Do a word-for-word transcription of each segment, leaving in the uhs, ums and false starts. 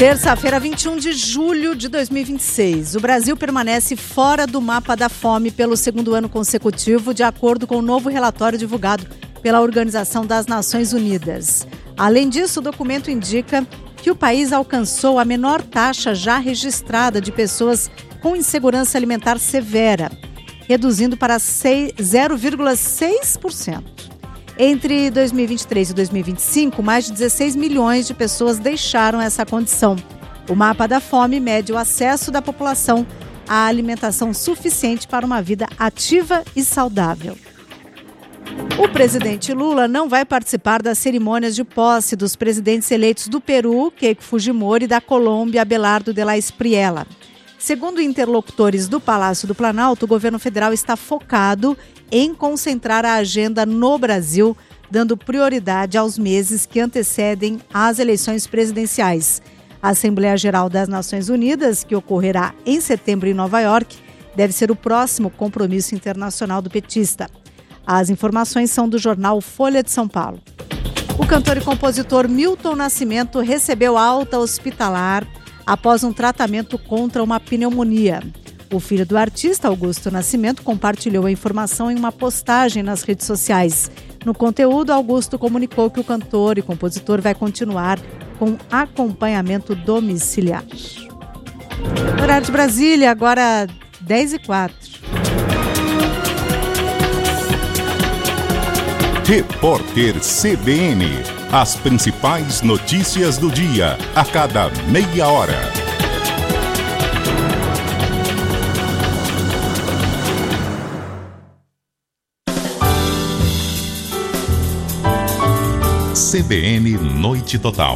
Terça-feira, vinte e um de julho de dois mil e vinte e seis. O Brasil permanece fora do mapa da fome pelo segundo ano consecutivo, de acordo com o novo relatório divulgado pela Organização das Nações Unidas. Além disso, o documento indica que o país alcançou a menor taxa já registrada de pessoas com insegurança alimentar severa, reduzindo para zero vírgula seis por cento. Entre dois mil e vinte e três e dois mil e vinte e cinco, mais de dezesseis milhões de pessoas deixaram essa condição. O mapa da fome mede o acesso da população à alimentação suficiente para uma vida ativa e saudável. O presidente Lula não vai participar das cerimônias de posse dos presidentes eleitos do Peru, Keiko Fujimori, e da Colômbia, Abelardo de la Espriella. Segundo interlocutores do Palácio do Planalto, o governo federal está focado em concentrar a agenda no Brasil, dando prioridade aos meses que antecedem as eleições presidenciais. A Assembleia Geral das Nações Unidas, que ocorrerá em setembro em Nova York, deve ser o próximo compromisso internacional do petista. As informações são do jornal Folha de São Paulo. O cantor e compositor Milton Nascimento recebeu alta hospitalar após um tratamento contra uma pneumonia. O filho do artista, Augusto Nascimento, compartilhou a informação em uma postagem nas redes sociais. No conteúdo, Augusto comunicou que o cantor e compositor vai continuar com acompanhamento domiciliar. Horário de Brasília, agora dez e quatro. Repórter C B N. As principais notícias do dia, a cada meia hora. C B N Noite Total.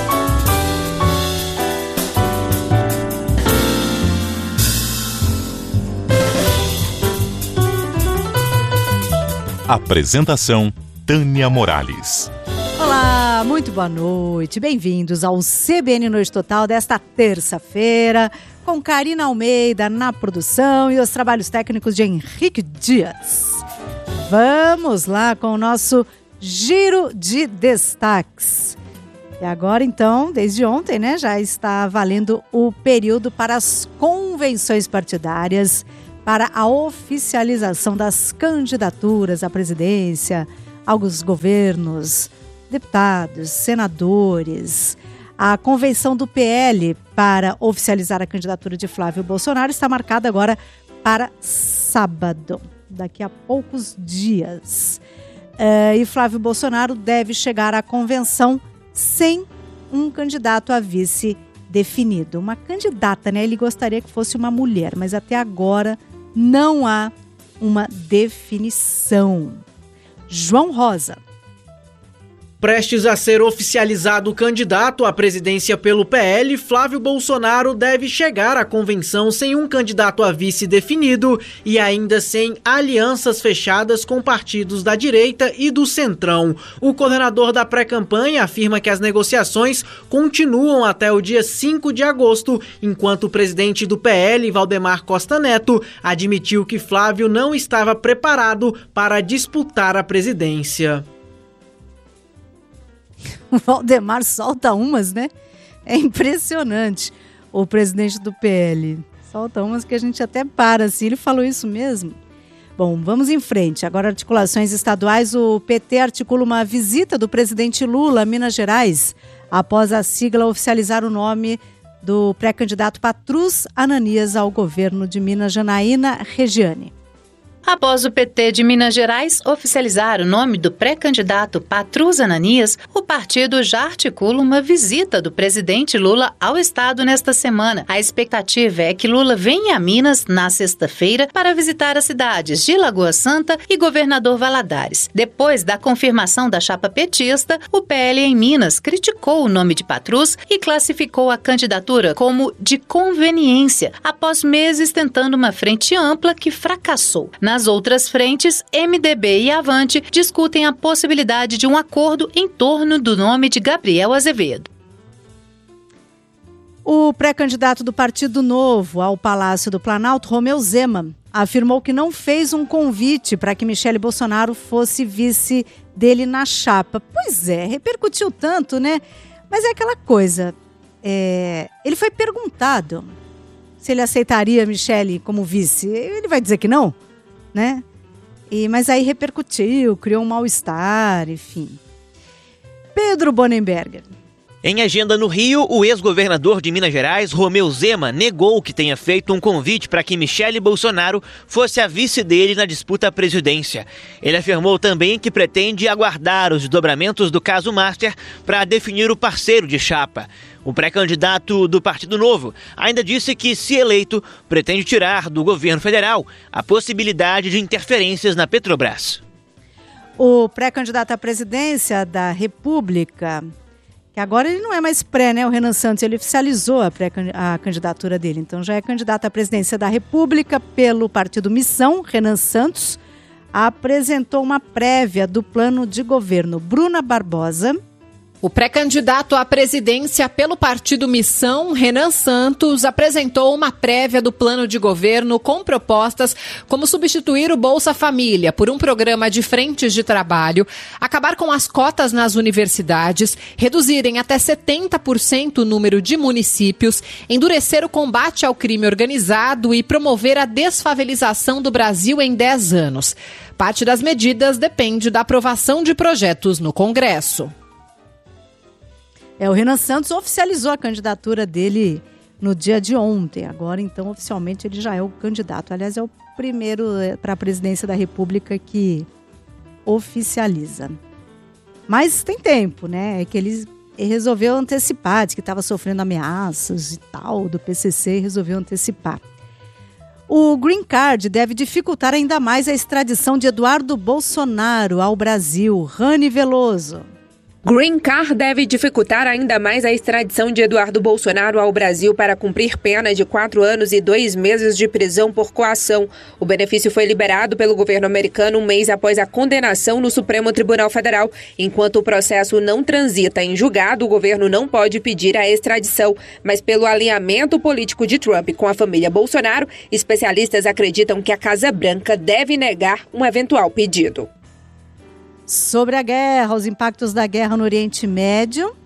Apresentação: Tânia Morales. Olá, muito boa noite. Bem-vindos ao C B N Noite Total desta terça-feira, com Karina Almeida na produção e os trabalhos técnicos de Henrique Dias. Vamos lá com o nosso giro de destaques. E agora, então, desde ontem, né, já está valendo o período para as convenções partidárias, para a oficialização das candidaturas à presidência, aos governos, deputados, senadores. A convenção do P L para oficializar a candidatura de Flávio Bolsonaro está marcada agora para sábado, daqui a poucos dias. Uh, e Flávio Bolsonaro deve chegar à convenção sem um candidato a vice definido. Uma candidata, né? Ele gostaria que fosse uma mulher, mas até agora não há uma definição. João Rosa. Prestes a ser oficializado o candidato à presidência pelo P L, Flávio Bolsonaro deve chegar à convenção sem um candidato a vice definido e ainda sem alianças fechadas com partidos da direita e do centrão. O coordenador da pré-campanha afirma que as negociações continuam até o dia cinco de agosto, enquanto o presidente do P L, Valdemar Costa Neto, admitiu que Flávio não estava preparado para disputar a presidência. O Valdemar solta umas, né? É impressionante. O presidente do P L solta umas que a gente até para, assim. Ele falou isso mesmo? Bom, vamos em frente. Agora, articulações estaduais. O P T articula uma visita do presidente Lula a Minas Gerais, após a sigla oficializar o nome do pré-candidato Patrus Ananias ao governo de Minas, Janaína Regiane. Após o P T de Minas Gerais oficializar o nome do pré-candidato Patrus Ananias, o partido já articula uma visita do presidente Lula ao estado nesta semana. A expectativa é que Lula venha a Minas na sexta-feira para visitar as cidades de Lagoa Santa e Governador Valadares. Depois da confirmação da chapa petista, o P L em Minas criticou o nome de Patrus e classificou a candidatura como de conveniência, após meses tentando uma frente ampla que fracassou. Na Nas outras frentes, M D B e Avante discutem a possibilidade de um acordo em torno do nome de Gabriel Azevedo. O pré-candidato do Partido Novo ao Palácio do Planalto, Romeu Zema, afirmou que não fez um convite para que Michele Bolsonaro fosse vice dele na chapa. Pois é, repercutiu tanto, né? Mas é aquela coisa, é, ele foi perguntado se ele aceitaria Michele como vice. Ele vai dizer que não, né? E, mas aí repercutiu, criou um mal-estar, enfim. Pedro Bonenberger. Em agenda no Rio, o ex-governador de Minas Gerais, Romeu Zema, negou que tenha feito um convite para que Michele Bolsonaro fosse a vice dele na disputa à presidência. Ele afirmou também que pretende aguardar os desdobramentos do caso Master para definir o parceiro de chapa. O pré-candidato do Partido Novo ainda disse que, se eleito, pretende tirar do governo federal a possibilidade de interferências na Petrobras. O pré-candidato à presidência da República, que agora ele não é mais pré, né? O Renan Santos, ele oficializou a, pré, a candidatura dele. Então já é candidato à presidência da República pelo Partido Missão. Renan Santos apresentou uma prévia do plano de governo. Bruna Barbosa. O pré-candidato à presidência pelo Partido Missão, Renan Santos, apresentou uma prévia do plano de governo com propostas como substituir o Bolsa Família por um programa de frentes de trabalho, acabar com as cotas nas universidades, reduzirem até setenta por cento o número de municípios, endurecer o combate ao crime organizado e promover a desfavelização do Brasil em dez anos. Parte das medidas depende da aprovação de projetos no Congresso. É, o Renan Santos oficializou a candidatura dele no dia de ontem. Agora, então, oficialmente, ele já é o candidato. Aliás, é o primeiro para a presidência da República que oficializa. Mas tem tempo, né? É que ele resolveu antecipar, disse que estava sofrendo ameaças e tal do P C C e resolveu antecipar. O Green Card deve dificultar ainda mais a extradição de Eduardo Bolsonaro ao Brasil. Rani Veloso. Green Card deve dificultar ainda mais a extradição de Eduardo Bolsonaro ao Brasil para cumprir pena de quatro anos e dois meses de prisão por coação. O benefício foi liberado pelo governo americano um mês após a condenação no Supremo Tribunal Federal. Enquanto o processo não transita em julgado, o governo não pode pedir a extradição. Mas pelo alinhamento político de Trump com a família Bolsonaro, especialistas acreditam que a Casa Branca deve negar um eventual pedido. Sobre a guerra, os impactos da guerra no Oriente Médio.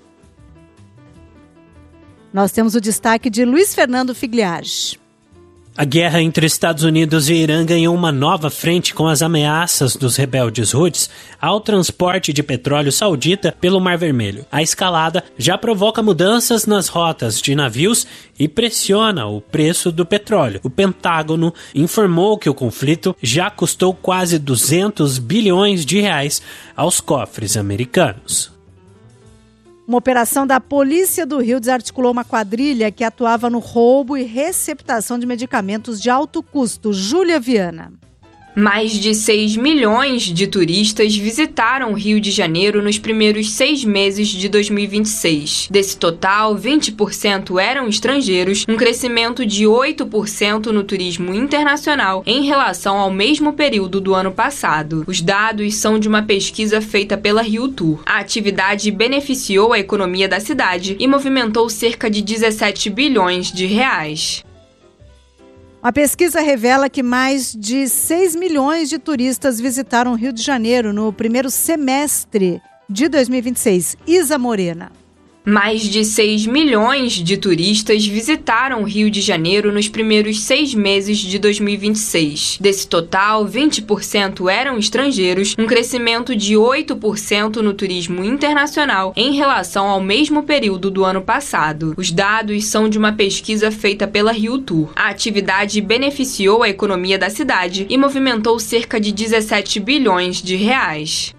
Nós temos o destaque de Luiz Fernando Figliage. A guerra entre Estados Unidos e Irã ganhou uma nova frente com as ameaças dos rebeldes Houthis ao transporte de petróleo saudita pelo Mar Vermelho. A escalada já provoca mudanças nas rotas de navios e pressiona o preço do petróleo. O Pentágono informou que o conflito já custou quase duzentos bilhões de reais aos cofres americanos. Uma operação da Polícia do Rio desarticulou uma quadrilha que atuava no roubo e receptação de medicamentos de alto custo. Júlia Viana. Mais de seis milhões de turistas visitaram o Rio de Janeiro nos primeiros seis meses de dois mil e vinte e seis. Desse total, vinte por cento eram estrangeiros, um crescimento de oito por cento no turismo internacional em relação ao mesmo período do ano passado. Os dados são de uma pesquisa feita pela Rio Tour. A atividade beneficiou a economia da cidade e movimentou cerca de dezessete bilhões de reais. Uma pesquisa revela que mais de seis milhões de turistas visitaram o Rio de Janeiro no primeiro semestre de dois mil e vinte e seis. Isa Morena. Mais de seis milhões de turistas visitaram o Rio de Janeiro nos primeiros seis meses de dois mil e vinte e seis. Desse total, vinte por cento eram estrangeiros, um crescimento de oito por cento no turismo internacional em relação ao mesmo período do ano passado. Os dados são de uma pesquisa feita pela Rio Tour. A atividade beneficiou a economia da cidade e movimentou cerca de dezessete bilhões de reais.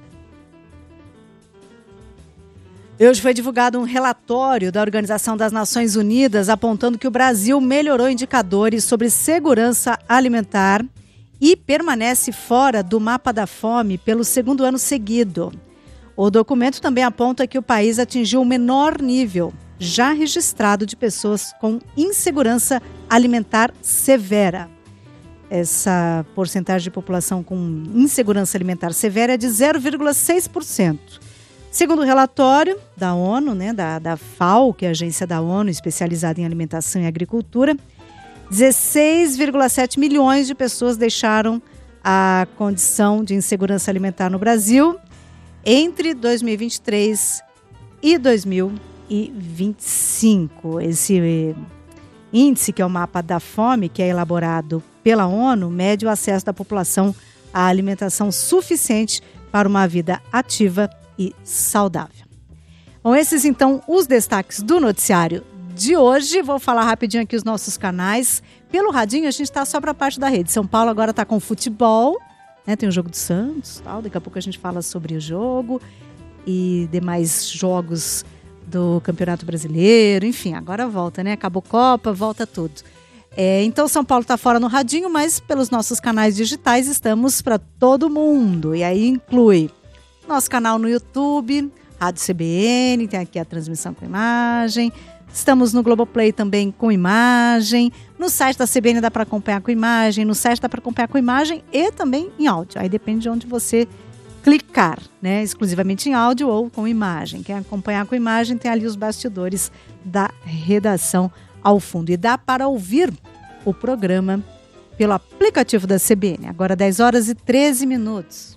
Hoje foi divulgado um relatório da Organização das Nações Unidas apontando que o Brasil melhorou indicadores sobre segurança alimentar e permanece fora do mapa da fome pelo segundo ano seguido. O documento também aponta que o país atingiu o menor nível já registrado de pessoas com insegurança alimentar severa. Essa porcentagem de população com insegurança alimentar severa é de zero vírgula seis por cento. Segundo o relatório da ONU, né, da, da FAO, que é a agência da ONU especializada em alimentação e agricultura, dezesseis vírgula sete milhões de pessoas deixaram a condição de insegurança alimentar no Brasil entre dois mil e vinte e três e dois mil e vinte e cinco. Esse índice, que é o mapa da fome, que é elaborado pela ONU, mede o acesso da população à alimentação suficiente para uma vida ativa e saudável. Bom, esses então os destaques do noticiário de hoje. Vou falar rapidinho aqui os nossos canais. Pelo radinho a gente está só para a parte da rede. São Paulo agora está com futebol, né? Tem o jogo do Santos, tal. Daqui a pouco a gente fala sobre o jogo e demais jogos do Campeonato Brasileiro. Enfim, agora volta, né? Acabou Copa, volta tudo. É, então São Paulo está fora no radinho, mas pelos nossos canais digitais estamos para todo mundo. E aí inclui nosso canal no YouTube, Rádio C B N, tem aqui a transmissão com imagem. Estamos no Globoplay também com imagem. No site da C B N dá para acompanhar com imagem. No site dá para acompanhar com imagem e também em áudio. Aí depende de onde você clicar, né? Exclusivamente em áudio ou com imagem. Quem acompanhar com imagem tem ali os bastidores da redação ao fundo. E dá para ouvir o programa pelo aplicativo da C B N. Agora dez horas e treze minutos.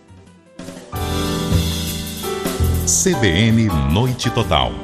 C B N Noite Total.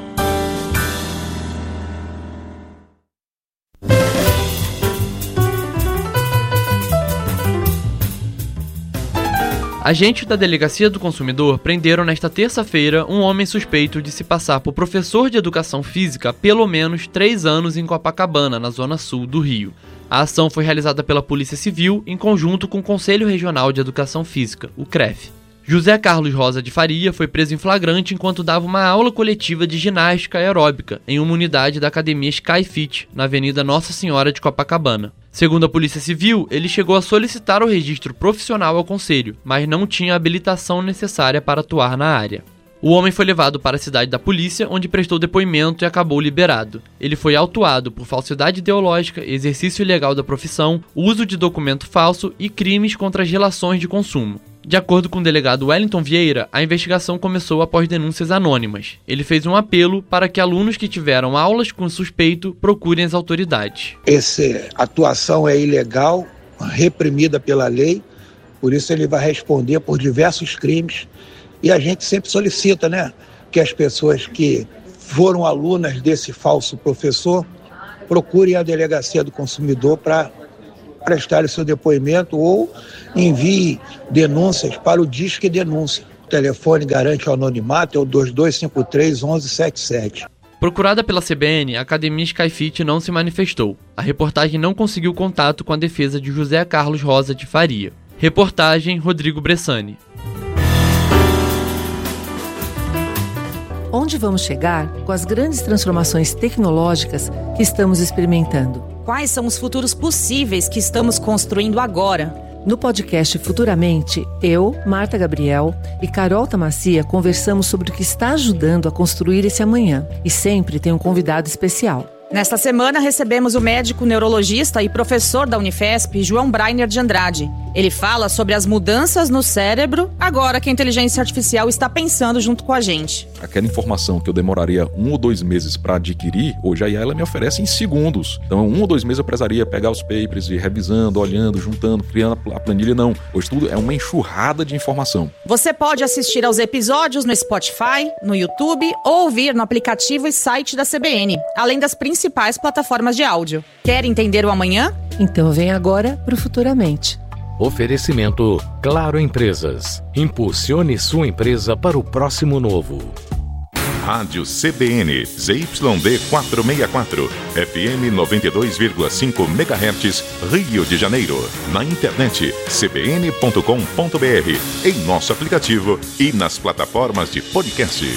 Agentes da Delegacia do Consumidor prenderam nesta terça-feira um homem suspeito de se passar por professor de educação física há pelo menos três anos em Copacabana, na zona sul do Rio. A ação foi realizada pela Polícia Civil em conjunto com o Conselho Regional de Educação Física, o CREF. José Carlos Rosa de Faria foi preso em flagrante enquanto dava uma aula coletiva de ginástica aeróbica em uma unidade da Academia Skyfit, na Avenida Nossa Senhora de Copacabana. Segundo a Polícia Civil, ele chegou a solicitar o registro profissional ao Conselho, mas não tinha a habilitação necessária para atuar na área. O homem foi levado para a cidade da polícia, onde prestou depoimento e acabou liberado. Ele foi autuado por falsidade ideológica, exercício ilegal da profissão, uso de documento falso e crimes contra as relações de consumo. De acordo com o delegado Wellington Vieira, a investigação começou após denúncias anônimas. Ele fez um apelo para que alunos que tiveram aulas com o suspeito procurem as autoridades. Essa atuação é ilegal, reprimida pela lei, por isso ele vai responder por diversos crimes. E a gente sempre solicita, né, que as pessoas que foram alunas desse falso professor procurem a Delegacia do Consumidor para prestar o seu depoimento ou envie denúncias para o Disque Denúncia. O telefone garante o anonimato, é o dois dois cinco três, um um sete sete. Procurada pela C B N, a Academia Skyfit não se manifestou. A reportagem não conseguiu contato com a defesa de José Carlos Rosa de Faria. Reportagem Rodrigo Bressani. Onde vamos chegar com as grandes transformações tecnológicas que estamos experimentando? Quais são os futuros possíveis que estamos construindo agora? No podcast Futuramente, eu, Marta Gabriel e Carol Tamacia conversamos sobre o que está ajudando a construir esse amanhã. E sempre tem um convidado especial. Nesta semana recebemos o médico neurologista e professor da Unifesp, João Brainer de Andrade. Ele fala sobre as mudanças no cérebro agora que a inteligência artificial está pensando junto com a gente. Aquela informação que eu demoraria um ou dois meses para adquirir, hoje a I A ela me oferece em segundos. Então, um ou dois meses eu precisaria pegar os papers e ir revisando, olhando, juntando, criando a planilha. Não. Hoje tudo é uma enxurrada de informação. Você pode assistir aos episódios no Spotify, no YouTube ou ouvir no aplicativo e site da C B N, além das principais plataformas de áudio. Quer entender o amanhã? Então vem agora pro Futuramente. Oferecimento Claro Empresas. Impulsione sua empresa para o próximo novo. Rádio C B N, Z Y D quatrocentos e sessenta e quatro, F M noventa e dois vírgula cinco megahertz, Rio de Janeiro. Na internet, c b n ponto com ponto b r, em nosso aplicativo e nas plataformas de podcast.